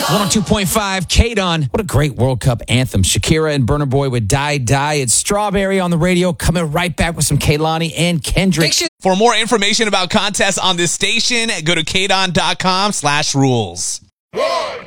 102.5 K-Don. What a great World Cup anthem. Shakira and Burna Boy with Die Die. It's Strawberry on the radio. Coming right back with some Kehlani and Kendrick. For more information about contests on this station, go to kdon.com/rules. 1,